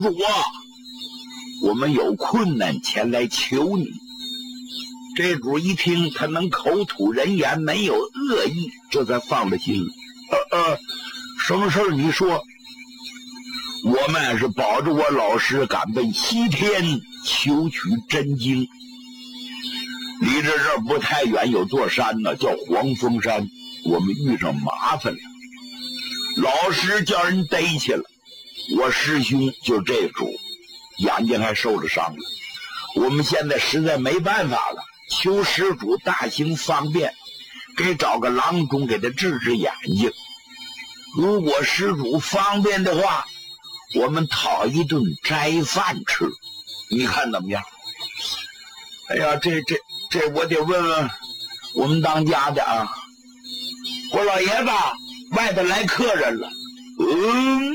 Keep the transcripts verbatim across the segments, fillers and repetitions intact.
主啊，我们有困难前来求你。这主一听他能口吐人言，没有恶意，这才放了心了。呃呃，什么事儿？你说。我们是保着我老师赶奔西天求取真经，离这这儿不太远有座山呢，叫黄风山。我们遇上麻烦了，老师叫人逮去了。我师兄就是这主，眼睛还受了伤了。我们现在实在没办法了，求施主大行方便，给找个郎中给他治治眼睛。如果施主方便的话，我们讨一顿斋饭吃，你看怎么样？哎呀，这这这我得问问我们当家的啊！我老爷子，外头来客人了。嗯，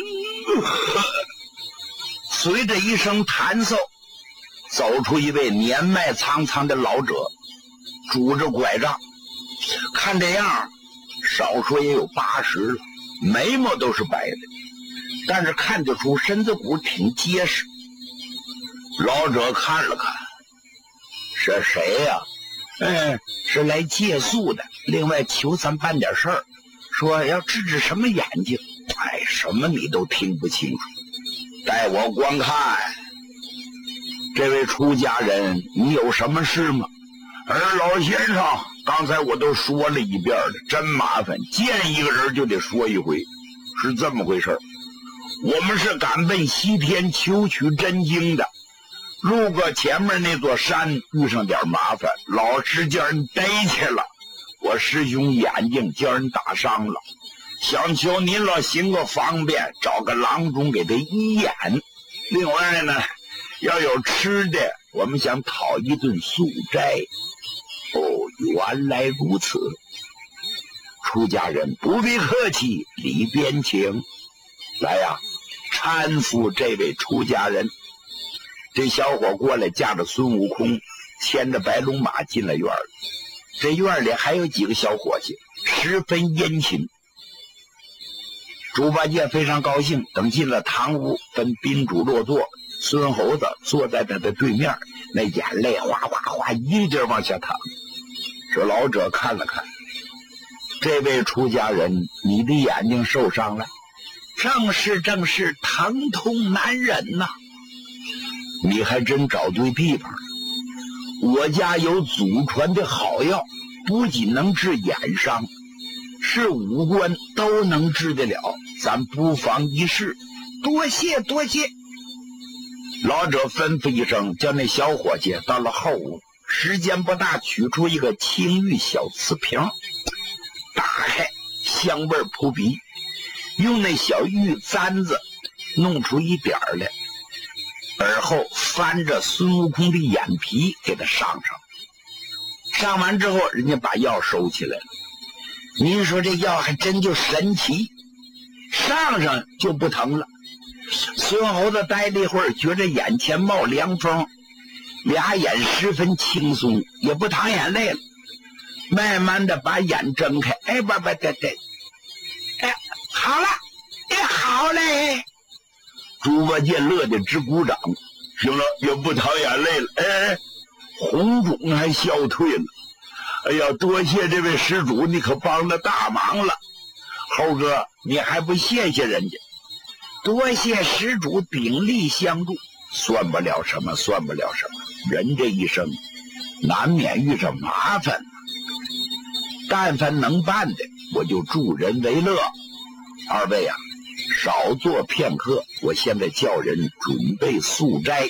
随着一声弹奏，走出一位年迈苍苍的老者，拄着拐杖，看这样少说也有八十了，眉毛都是白的，但是看得出身子骨挺结实。老者看了看，是谁呀、啊？嗯，是来借宿的，另外求咱办点事儿，说要治治什么眼睛。哎，什么你都听不清楚，待我观看。这位出家人，你有什么事吗？而老先生，刚才我都说了一遍了，真麻烦，见一个人就得说一回，是这么回事。我们是赶奔西天求取真经的，路过前面那座山，遇上点麻烦，老师叫人逮去了，我师兄眼睛叫人打伤了，想求您老行个方便，找个郎中给他医眼。另外呢，要有吃的，我们想讨一顿素斋。哦，原来如此。出家人不必客气，里边请。来呀、啊，搀扶这位出家人。这小伙过来，驾着孙悟空，牵着白龙马进了院里。这院里还有几个小伙计，十分殷勤。猪八戒非常高兴，等进了堂屋，跟宾主落座。孙猴子坐在他的对面，那眼泪哗哗哗一直往下淌。这老者看了看，这位出家人，你的眼睛受伤了？正是正是，疼痛难忍呐、啊！你还真找对地方了。我家有祖传的好药，不仅能治眼伤，是五官都能治得了，咱不妨一试。多谢多谢。老者吩咐一声，叫那小伙计到了后屋，时间不大，取出一个青玉小瓷瓶，打开，香味扑鼻，用那小玉簪子弄出一点儿来，而后翻着孙悟空的眼皮给他上上。上完之后，人家把药收起来了。您说这药还真就神奇，上上就不疼了。孙猴子待了一会儿，觉着眼前冒凉风，俩眼十分轻松，也不淌眼泪了，慢慢的把眼睁开。哎，不不对对，哎，好了，哎，好嘞！猪八戒乐得直鼓掌。行了，也不淌眼泪了，哎，红肿还消退了。哎呀，多谢这位施主，你可帮了大忙了。猴哥，你还不谢谢人家？多谢施主鼎力相助，算不了什么，算不了什么。人这一生难免遇上麻烦，但凡能办的，我就助人为乐。二位啊，少做片刻，我现在叫人准备素斋。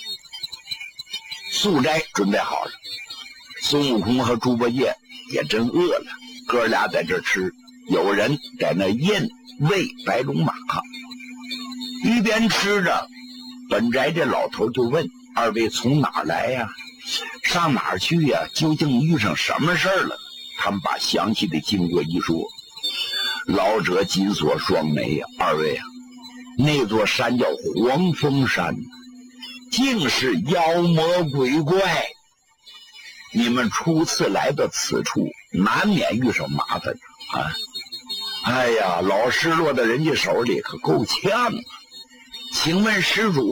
素斋准备好了，孙悟空和猪八戒也真饿了，哥俩在这吃，有人在那印喂白龙马。一边吃着，本宅这老头就问：二位从哪儿来呀？上哪儿去呀？究竟遇上什么事儿了？他们把详细的经过一说。老者紧锁双眉呀，二位啊，那座山叫黄风山，竟是妖魔鬼怪。你们初次来到此处，难免遇上麻烦啊！哎呀，老师落到人家手里可够呛啊！请问施主